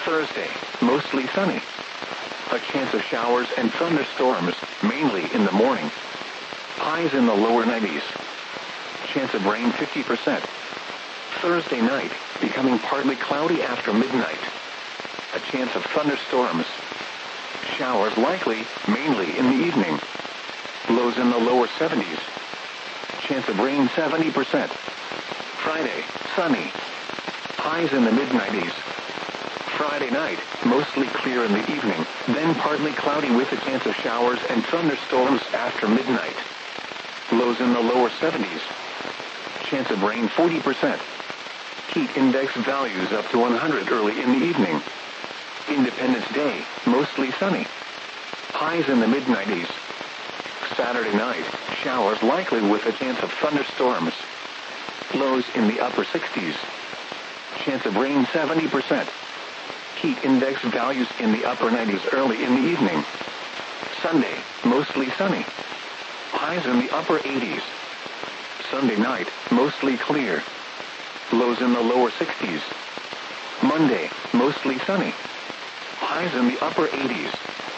Thursday, mostly sunny. A chance of showers and thunderstorms, mainly in the morning. Highs in the lower 90s. Chance of rain 50%. Thursday night, becoming partly cloudy after midnight. A chance of thunderstorms. Showers likely, mainly in the evening. Lows in the lower 70s. Chance of rain 70%. Friday, sunny. Highs in the mid-90s. Friday night, mostly clear in the evening, then partly cloudy with a chance of showers and thunderstorms after midnight. Lows in the lower 70s. Chance of rain 40%. Heat index values up to 100 early in the evening. Independence Day, mostly sunny. Highs in the mid-90s. Saturday night, showers likely with a chance of thunderstorms. Lows in the upper 60s. Chance of rain 70%. Heat index values in the upper 90s early in the evening. Sunday, mostly sunny. Highs in the upper 80s. Sunday night, mostly clear. Lows in the lower 60s. Monday, mostly sunny. Highs in the upper 80s.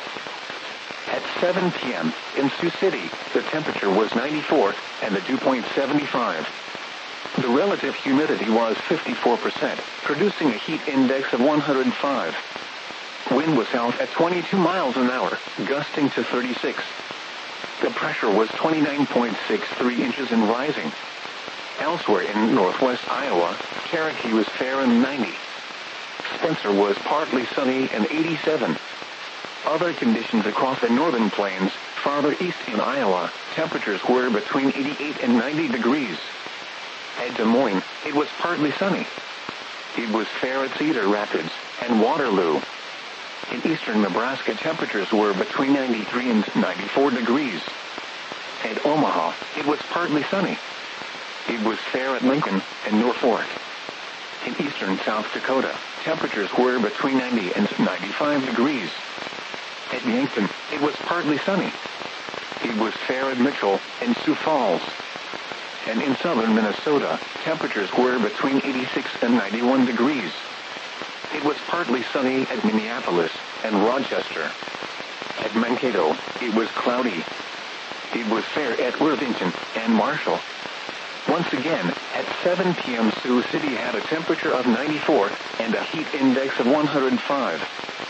At 7 p.m. in Sioux City, the temperature was 94 and the dew point 75. The relative humidity was 54%, producing a heat index of 105. Wind was south at 22 miles an hour, gusting to 36. The pressure was 29.63 inches and rising. Elsewhere in northwest Iowa, Cherokee was fair and 90. Spencer was partly sunny and 87. Other conditions across the northern plains, farther east in Iowa, temperatures were between 88 and 90 degrees. At Des Moines, it was partly sunny. It was fair at Cedar Rapids and Waterloo. In eastern Nebraska, temperatures were between 93 and 94 degrees. At Omaha, it was partly sunny. It was fair at Lincoln and Norfolk. In eastern South Dakota, temperatures were between 90 and 95 degrees. At Yankton, it was partly sunny. It was fair at Mitchell and Sioux Falls. And in southern Minnesota, temperatures were between 86 and 91 degrees. It was partly sunny at Minneapolis and Rochester. At Mankato, it was cloudy. It was fair at Worthington and Marshall. Once again, at 7 p.m. Sioux City had a temperature of 94 and a heat index of 105.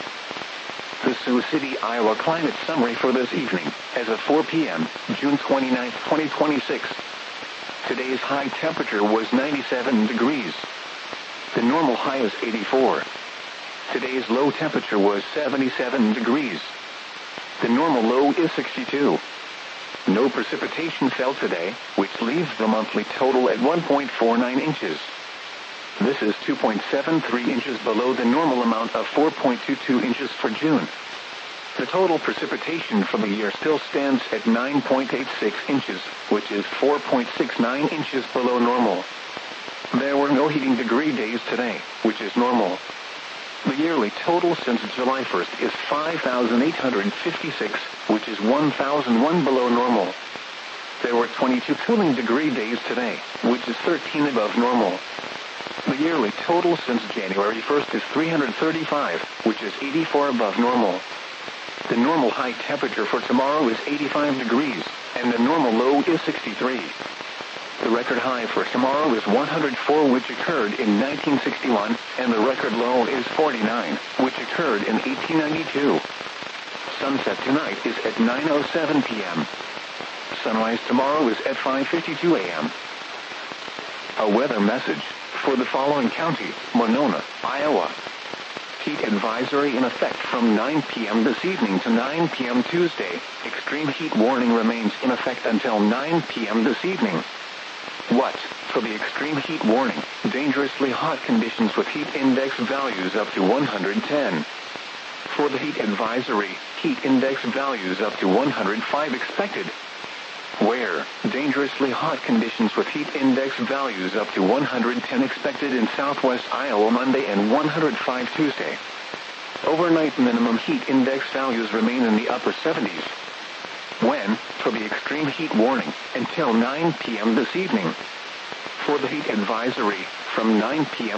The Sioux City, Iowa climate summary for this evening, as of 4 p.m., June 29, 2026. Today's high temperature was 97 degrees. The normal high is 84. Today's low temperature was 77 degrees. The normal low is 62. No precipitation fell today, which leaves the monthly total at 1.49 inches. This is 2.73 inches below the normal amount of 4.22 inches for June. The total precipitation for the year still stands at 9.86 inches, which is 4.69 inches below normal. There were no heating degree days today, which is normal. The yearly total since July 1st is 5,856, which is 1,001 below normal. There were 22 cooling degree days today, which is 13 above normal. The yearly total since January 1st is 335, which is 84 above normal. The normal high temperature for tomorrow is 85 degrees, and the normal low is 63. The record high for tomorrow is 104, which occurred in 1961, and the record low is 49, which occurred in 1892. Sunset tonight is at 9:07 p.m. Sunrise tomorrow is at 5:52 a.m. A weather message for the following county: Monona, Iowa. Heat advisory in effect from 9 p.m. this evening to 9 p.m. Tuesday. Extreme heat warning remains in effect until 9 p.m. this evening. What? For the extreme heat warning, dangerously hot conditions with heat index values up to 110. For the heat advisory, heat index values up to 105 expected. Where? Dangerously hot conditions with heat index values up to 110 expected in southwest Iowa Monday and 105 Tuesday. Overnight minimum heat index values remain in the upper 70s. When? For the extreme heat warning, until 9 p.m. this evening. For the heat advisory, from 9 p.m.